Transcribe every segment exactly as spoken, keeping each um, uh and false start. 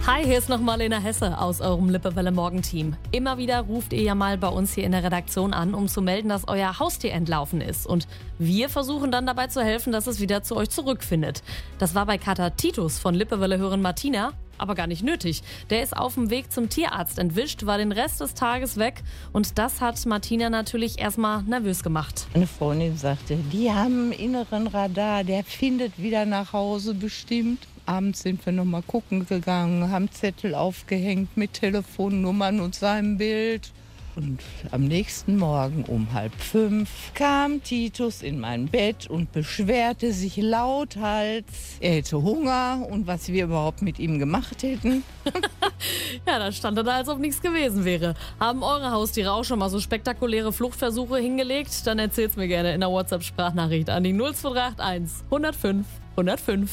Hi, hier ist nochmal Lena Hesse aus eurem Lippewelle Morgenteam. Immer wieder ruft ihr ja mal bei uns hier in der Redaktion an, um zu melden, dass euer Haustier entlaufen ist. Und wir versuchen dann dabei zu helfen, dass es wieder zu euch zurückfindet. Das war bei Kater Titus von Lippewelle-Hörerin Martina aber gar nicht nötig. Der ist auf dem Weg zum Tierarzt entwischt, war den Rest des Tages weg und das hat Martina natürlich erstmal nervös gemacht. Eine Freundin sagte, die haben einen inneren Radar, der findet wieder nach Hause bestimmt. Abends sind wir noch mal gucken gegangen, haben Zettel aufgehängt mit Telefonnummern und seinem Bild. Und am nächsten Morgen um halb fünf kam Titus in mein Bett und beschwerte sich lauthals, er hätte Hunger und was wir überhaupt mit ihm gemacht hätten. Ja, da stand er da, als ob nichts gewesen wäre. Haben eure Haustiere auch schon mal so spektakuläre Fluchtversuche hingelegt? Dann erzählt's mir gerne in der WhatsApp-Sprachnachricht an die null zwei drei acht eins hundertfünf hundertfünf.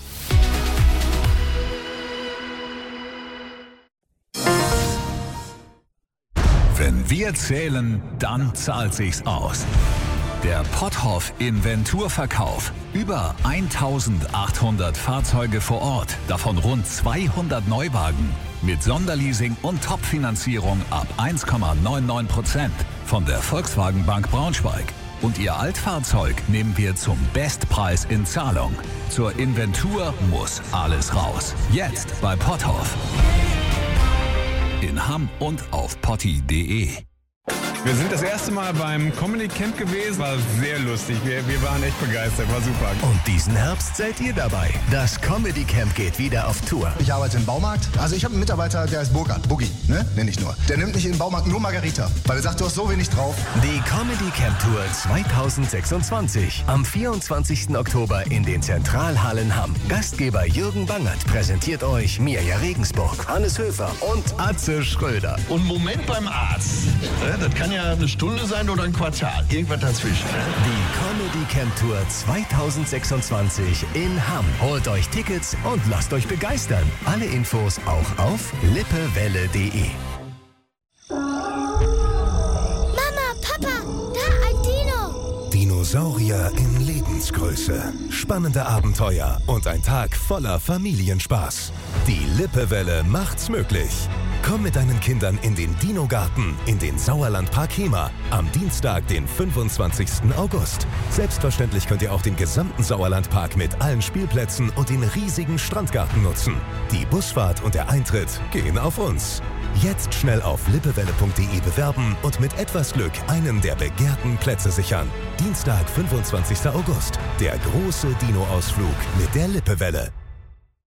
Wenn wir zählen, dann zahlt sich's aus. Der Potthoff Inventurverkauf. Über eintausendachthundert Fahrzeuge vor Ort, davon rund zweihundert Neuwagen. Mit Sonderleasing und Top-Finanzierung ab eins Komma neunundneunzig Prozent von der Volkswagen Bank Braunschweig. Und Ihr Altfahrzeug nehmen wir zum Bestpreis in Zahlung. Zur Inventur muss alles raus. Jetzt bei Potthoff. In Hamm und auf potti punkt de. Wir sind das erste Mal beim Comedy Camp gewesen. War sehr lustig. Wir, wir waren echt begeistert. War super. Und diesen Herbst seid ihr dabei. Das Comedy Camp geht wieder auf Tour. Ich arbeite im Baumarkt. Also ich habe einen Mitarbeiter, der heißt Burkhard. Boogie, ne? Nenn ich nur. Der nimmt nicht im Baumarkt nur Margarita. Weil er sagt, du hast so wenig drauf. Die Comedy Camp Tour zweitausendsechsundzwanzig. Am vierundzwanzigsten Oktober in den Zentralhallen Hamm. Gastgeber Jürgen Bangert präsentiert euch Mirja Regensburg, Hannes Höfer und Atze Schröder. Und Moment beim Arzt. Das kann ja eine Stunde sein oder ein Quartal. Irgendwas dazwischen. Die Comedy Camp Tour zweitausendsechsundzwanzig in Hamm. Holt euch Tickets und lasst euch begeistern. Alle Infos auch auf lippewelle punkt de. Mama, Papa, da ein Dino. Dinosaurier in Lebensgröße. Spannende Abenteuer und ein Tag voller Familienspaß. Die Lippewelle macht's möglich. Komm mit deinen Kindern in den Dino-Garten in den Sauerlandpark Hemer am Dienstag, den fünfundzwanzigsten August. Selbstverständlich könnt ihr auch den gesamten Sauerlandpark mit allen Spielplätzen und den riesigen Strandgarten nutzen. Die Busfahrt und der Eintritt gehen auf uns. Jetzt schnell auf lippewelle punkt de bewerben und mit etwas Glück einen der begehrten Plätze sichern. Dienstag, fünfundzwanzigsten August. Der große Dino-Ausflug mit der Lippewelle.